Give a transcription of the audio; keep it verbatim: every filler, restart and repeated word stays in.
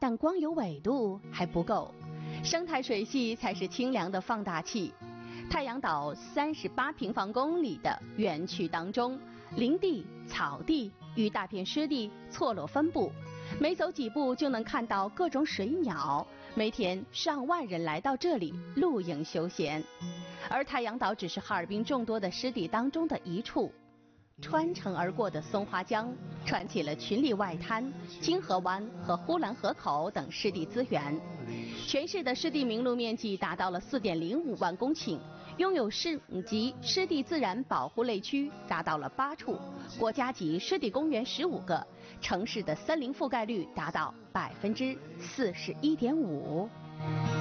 但光有纬度还不够，生态水系才是清凉的放大器。太阳岛三十八平方公里的园区当中，林地、草地与大片湿地错落分布，每走几步就能看到各种水鸟。每天上万人来到这里露营休闲，而太阳岛只是哈尔滨众多的湿地当中的一处。穿城而过的松花江串起了群力外滩、清河湾和呼兰河口等湿地资源。全市的湿地名录面积达到了四点零五万公顷，拥有市级湿地自然保护类区达到了八处，国家级湿地公园十五个，城市的森林覆盖率达到百分之四十一点五。